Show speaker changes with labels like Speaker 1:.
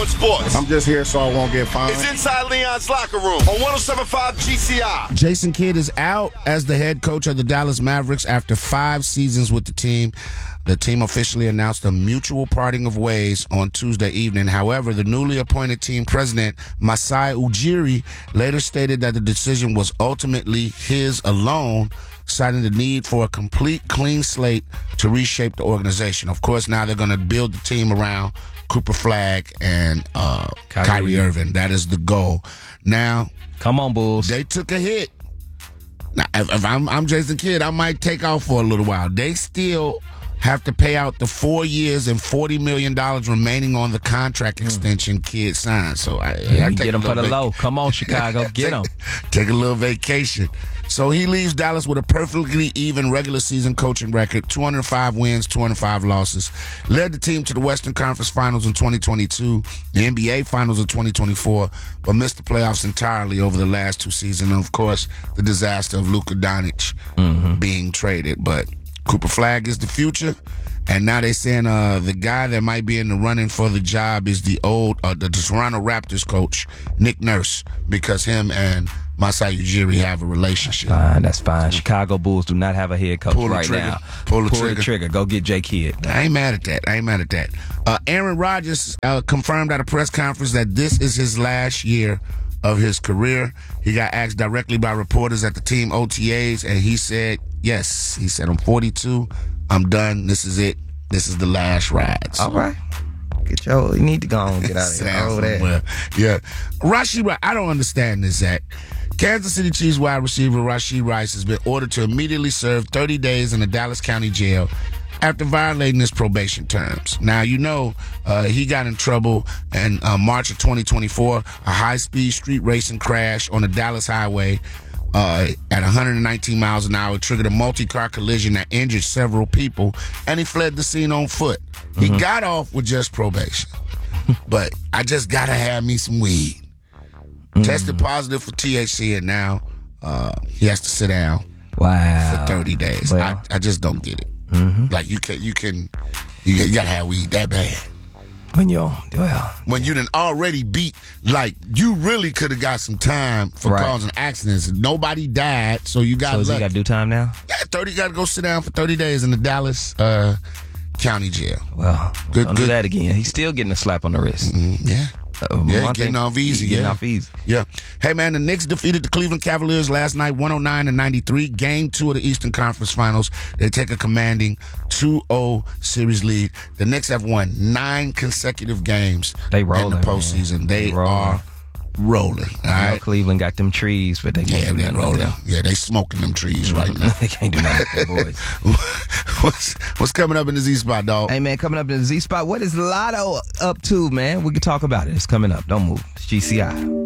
Speaker 1: doing sports.
Speaker 2: I'm just here so I won't get fined.
Speaker 1: It's Inside Leon's Locker Room on 107.5 GCI.
Speaker 3: Jason Kidd is out as the head coach of the Dallas Mavericks after 5 seasons with the team. The team officially announced a mutual parting of ways on Tuesday evening. However, the newly appointed team president, Masai Ujiri, later stated that the decision was ultimately his alone, citing the need for a complete clean slate to reshape the organization. Of course, now they're going to build the team around Cooper Flagg and Kyrie Irving. That is the goal. Now,
Speaker 4: come on, Bulls.
Speaker 3: They took a hit. Now, if I'm Jason Kidd, I might take off for a little while. They still have to pay out the 4 years and $40 million remaining on the contract extension Kidd signed. So I
Speaker 4: get them for the low. Come on, Chicago. Get them.
Speaker 3: Take a little vacation. So he leaves Dallas with a perfectly even regular season coaching record, 205 wins, 205 losses. Led the team to the Western Conference Finals in 2022, the NBA Finals in 2024, but missed the playoffs entirely over the last 2 seasons. And, of course, the disaster of Luka Doncic being traded. But Cooper Flagg is the future, and now they're saying the guy that might be in the running for the job is the Toronto Raptors coach, Nick Nurse, because him and Masai Ujiri have a relationship.
Speaker 4: That's fine. Chicago Bulls do not have a head coach right now.
Speaker 3: Pull the
Speaker 4: trigger. Go get J. Kidd.
Speaker 3: I ain't mad at that. Aaron Rodgers confirmed at a press conference that this is his last year of his career. He got asked directly by reporters at the team OTAs, and he said, yes. He said, I'm 42. I'm done. This is it. This is the last ride. So,
Speaker 4: all right. You need to go and get out of here.
Speaker 3: Yeah. Rashid Rice, I don't understand this, Zach. Kansas City Chiefs wide receiver Rashid Rice has been ordered to immediately serve 30 days in the Dallas County Jail after violating his probation terms. Now, he got in trouble in March of 2024, a high-speed street racing crash on the Dallas highway at 119 miles an hour, triggered a multi-car collision that injured several people, and he fled the scene on foot. He got off with just probation. But I just got to have me some weed. Tested positive for THC, and now he has to sit down for 30 days.
Speaker 4: Well,
Speaker 3: I just don't get it. Like you gotta have weed that bad. When you done already beat, like you really could have got some time for causing accidents. Nobody died, so you got.
Speaker 4: So he got to do time now?
Speaker 3: Yeah, 30. Got to go sit down for 30 days in the Dallas County Jail.
Speaker 4: Well, don't do that again. He's still getting a slap on the wrist.
Speaker 3: Yeah. Getting off easy. Yeah. Hey, man, the Knicks defeated the Cleveland Cavaliers last night, 109-93. Game 2 of the Eastern Conference Finals. They take a commanding 2-0 series lead. The Knicks have won 9 consecutive games in the postseason. Man. They are rolling. All right.
Speaker 4: Cleveland got them trees, but they can't do
Speaker 3: rolling. Yeah, they smoking them trees right now.
Speaker 4: They can't do nothing, boys.
Speaker 3: What's coming up in the Z Spot, dog?
Speaker 4: Hey, man, coming up in the Z Spot, what is Lotto up to, man? We can talk about it. It's coming up. Don't move. It's GCI.